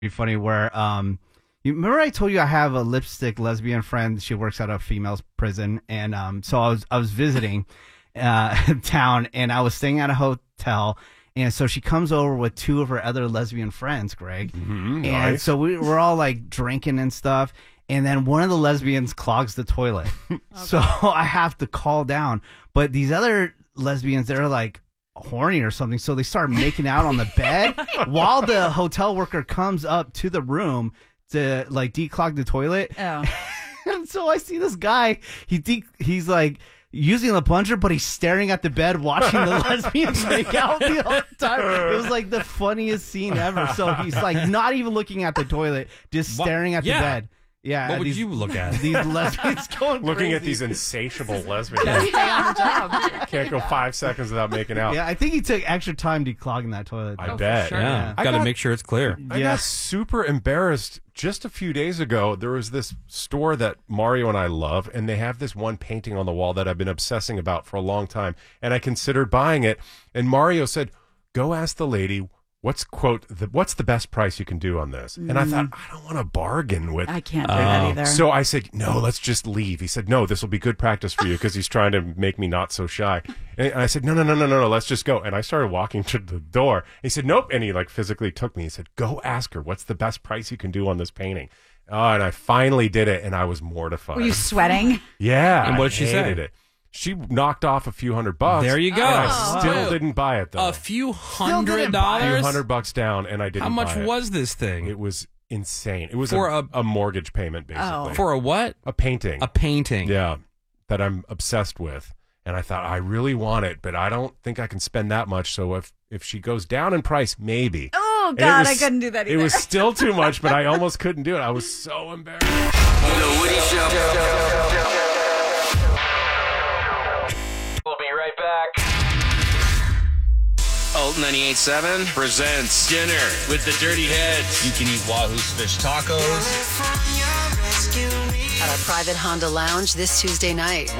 pretty funny where you remember I told you I have a lipstick lesbian friend. She works at a female's prison, and so I was visiting town, and I was staying at a hotel. And so she comes over with two of her other lesbian friends, Greg. Mm-hmm, and nice. so we're all like drinking and stuff. And then one of the lesbians clogs the toilet. So I have to call down. But these other lesbians, they're like horny or something. So they start making out on the bed while the hotel worker comes up to the room to like declog the toilet. Oh. And so I see this guy, he's like using the plunger, but he's staring at the bed watching the lesbians make out the whole time. It was like the funniest scene ever. So he's like not even looking at the toilet, just staring at the bed. Yeah. What would you look at? These lesbians going Looking crazy. at these insatiable lesbians. Stay on the job. Can't go 5 seconds without making out. Yeah, I think he took extra time declogging that toilet. I bet. sure. Yeah, I got to got- make sure it's clear. I got super embarrassed just a few days ago. There was this store that Mario and I love, and they have this one painting on the wall that I've been obsessing about for a long time, and I considered buying it. And Mario said, "Go ask the lady what's the best price you can do on this." And I thought, I don't want to bargain with. I can't do that either. So I said, "No, let's just leave." He said, "No, this will be good practice for you," because he's trying to make me not so shy. And I said, No, let's just go. And I started walking to the door. He said, "Nope," and he like physically took me. He said, "Go ask her what's the best price you can do on this painting." And I finally did it, and I was mortified. Were you sweating? Yeah. And what did she say? hated it. She knocked off a few $100. There you go. And I still didn't buy it though. A few didn't buy it. $100. $100 down, and I didn't. How much buy it. was this thing? It was insane. It was For a mortgage payment, basically. For a what? A painting. A painting. Yeah, that I'm obsessed with. And I thought, I really want it, but I don't think I can spend that much. So if she goes down in price, maybe. Oh, And God, I couldn't do that either. It was still too much, but I almost couldn't do it. I was so embarrassed. The Woody Show. We'll be right back. Alt 98.7 presents Dinner with the Dirty Heads. You can eat Wahoo's fish tacos. At our private Honda lounge this Tuesday night.